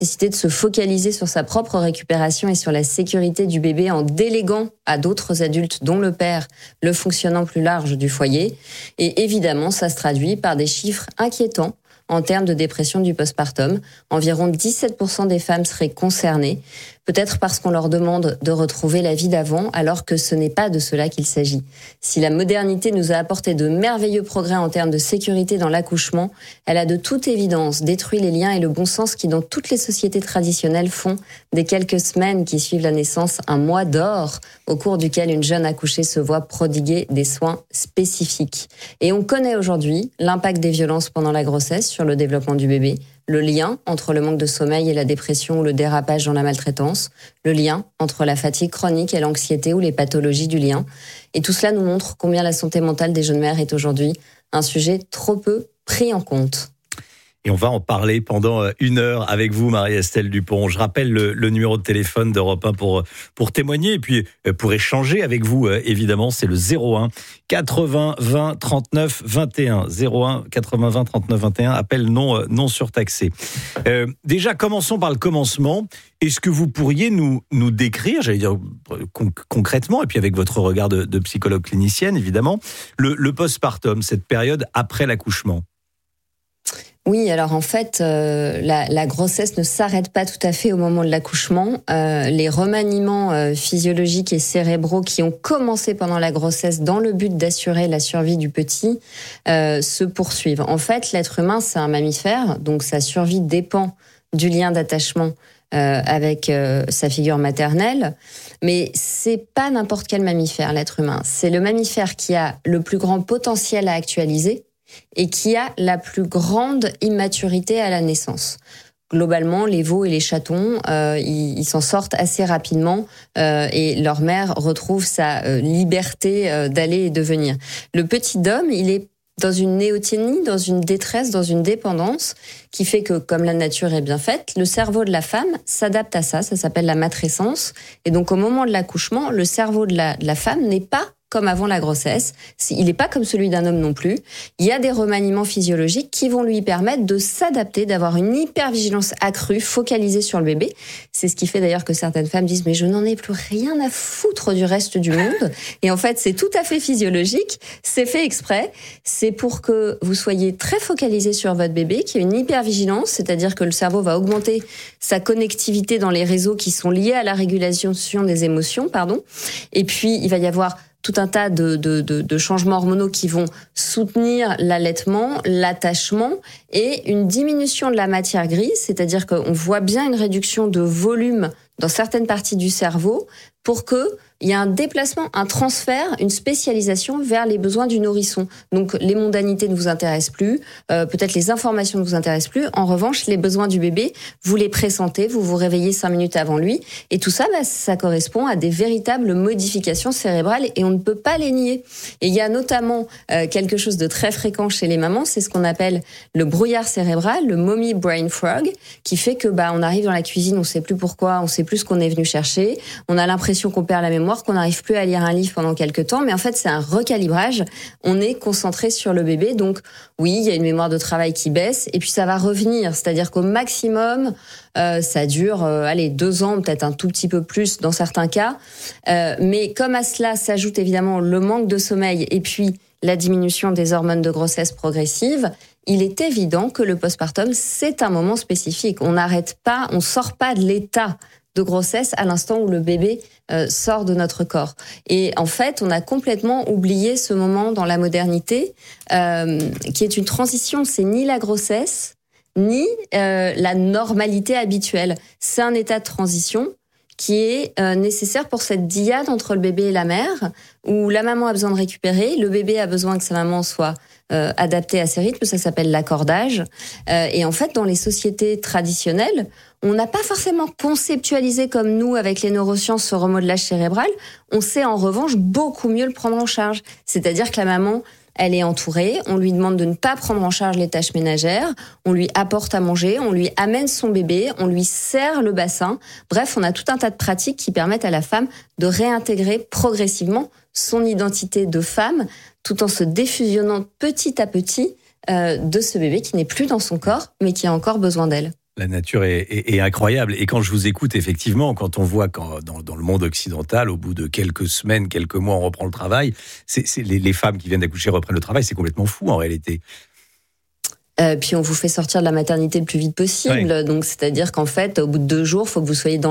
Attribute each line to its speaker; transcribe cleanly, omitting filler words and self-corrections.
Speaker 1: décidé de se focaliser sur sa propre récupération et sur la sécurité du bébé en déléguant à d'autres adultes, dont le père, le fonctionnement plus large du foyer. Et évidemment, ça se traduit par des chiffres inquiétants en termes de dépression du postpartum. Environ 17% des femmes seraient concernées, peut-être parce qu'on leur demande de retrouver la vie d'avant, alors que ce n'est pas de cela qu'il s'agit. Si la modernité nous a apporté de merveilleux progrès en termes de sécurité dans l'accouchement, elle a de toute évidence détruit les liens et le bon sens qui, dans toutes les sociétés traditionnelles, font des quelques semaines qui suivent la naissance un mois d'or, au cours duquel une jeune accouchée se voit prodiguer des soins spécifiques. Et on connaît aujourd'hui l'impact des violences pendant la grossesse sur le développement du bébé, le lien entre le manque de sommeil et la dépression ou le dérapage dans la maltraitance, le lien entre la fatigue chronique et l'anxiété ou les pathologies du lien. Et tout cela nous montre combien la santé mentale des jeunes mères est aujourd'hui un sujet trop peu pris en compte.
Speaker 2: Et on va en parler pendant 1 heure avec vous, Marie-Estelle Dupont. Je rappelle le numéro de téléphone d'Europe 1 pour témoigner et puis pour échanger avec vous, évidemment. C'est le 01 80 20 39 21. 01 80 20 39 21. Appel non surtaxé. Déjà, commençons par le commencement. Est-ce que vous pourriez nous décrire, j'allais dire concrètement, et puis avec votre regard de psychologue clinicienne, évidemment, le postpartum, cette période après l'accouchement?
Speaker 1: Oui, alors en fait, la grossesse ne s'arrête pas tout à fait au moment de l'accouchement. Les remaniements physiologiques et cérébraux qui ont commencé pendant la grossesse dans le but d'assurer la survie du petit se poursuivent. En fait, l'être humain, c'est un mammifère, donc sa survie dépend du lien d'attachement avec sa figure maternelle. Mais c'est pas n'importe quel mammifère, l'être humain. C'est le mammifère qui a le plus grand potentiel à actualiser et qui a la plus grande immaturité à la naissance. Globalement, les veaux et les chatons, ils s'en sortent assez rapidement et leur mère retrouve sa liberté d'aller et de venir. Le petit homme, il est dans une néoténie, dans une détresse, dans une dépendance qui fait que, comme la nature est bien faite, le cerveau de la femme s'adapte à ça. Ça s'appelle la matrescence. Et donc, au moment de l'accouchement, le cerveau de la femme n'est pas comme avant la grossesse. Il n'est pas comme celui d'un homme non plus. Il y a des remaniements physiologiques qui vont lui permettre de s'adapter, d'avoir une hypervigilance accrue, focalisée sur le bébé. C'est ce qui fait d'ailleurs que certaines femmes disent « mais je n'en ai plus rien à foutre du reste du monde ». Et en fait, c'est tout à fait physiologique, c'est fait exprès. C'est pour que vous soyez très focalisé sur votre bébé, qu'il y ait une hypervigilance, c'est-à-dire que le cerveau va augmenter sa connectivité dans les réseaux qui sont liés à la régulation des émotions, Et puis, il va y avoir tout un tas de changements hormonaux qui vont soutenir l'allaitement, l'attachement et une diminution de la matière grise, c'est-à-dire qu'on voit bien une réduction de volume dans certaines parties du cerveau pour que il y a un déplacement, un transfert, une spécialisation vers les besoins du nourrisson. Donc les mondanités ne vous intéressent plus, peut-être les informations ne vous intéressent plus. En revanche, les besoins du bébé, vous les pressentez, vous vous réveillez 5 minutes avant lui. Et tout ça, ça correspond à des véritables modifications cérébrales et on ne peut pas les nier. Et il y a notamment quelque chose de très fréquent chez les mamans, c'est ce qu'on appelle le brouillard cérébral, le mommy brain frog, qui fait que on arrive dans la cuisine, on sait plus pourquoi, on sait plus ce qu'on est venu chercher, on a l'impression qu'on perd la mémoire, qu'on n'arrive plus à lire un livre pendant quelques temps, mais en fait c'est un recalibrage, on est concentré sur le bébé, donc oui, il y a une mémoire de travail qui baisse, et puis ça va revenir, c'est-à-dire qu'au maximum, ça dure 2 ans, peut-être un tout petit peu plus dans certains cas, mais comme à cela s'ajoute évidemment le manque de sommeil, et puis la diminution des hormones de grossesse progressive, il est évident que le postpartum, c'est un moment spécifique. On n'arrête pas, on sort pas de l'état de grossesse à l'instant où le bébé sort de notre corps. Et en fait, on a complètement oublié ce moment dans la modernité, qui est une transition. C'est ni la grossesse, ni la normalité habituelle. C'est un état de transition qui est nécessaire pour cette dyade entre le bébé et la mère, où la maman a besoin de récupérer, le bébé a besoin que sa maman soit adaptée à ses rythmes, ça s'appelle l'accordage. Et en fait, dans les sociétés traditionnelles, on n'a pas forcément conceptualisé comme nous, avec les neurosciences, ce remodelage cérébral. On sait en revanche beaucoup mieux le prendre en charge. C'est-à-dire que la maman, elle est entourée, on lui demande de ne pas prendre en charge les tâches ménagères, on lui apporte à manger, on lui amène son bébé, on lui serre le bassin. Bref, on a tout un tas de pratiques qui permettent à la femme de réintégrer progressivement son identité de femme, tout en se défusionnant petit à petit de ce bébé qui n'est plus dans son corps, mais qui a encore besoin d'elle.
Speaker 2: La nature est incroyable. Et quand je vous écoute, effectivement, quand on voit dans le monde occidental, au bout de quelques semaines, quelques mois, on reprend le travail, c'est les femmes qui viennent d'accoucher reprennent le travail, c'est complètement fou en réalité.
Speaker 1: Puis on vous fait sortir de la maternité le plus vite possible.
Speaker 2: Ouais.
Speaker 1: Donc c'est-à-dire qu'en fait, au bout de 2 jours, il faut que vous soyez dans